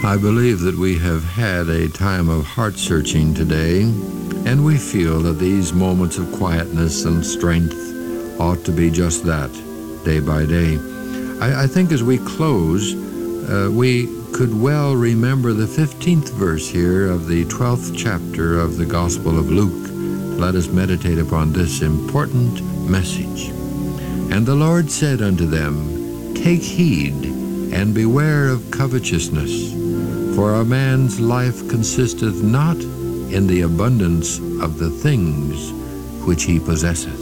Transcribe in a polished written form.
I believe that we have had a time of heart-searching today, and we feel that these moments of quietness and strength ought to be just that, day by day. I think as we close, we could well remember the 15th verse here of the 12th chapter of the Gospel of Luke. Let us meditate upon this important message. And the Lord said unto them, Take heed, and beware of covetousness, for a man's life consisteth not in the abundance of the things which he possesseth.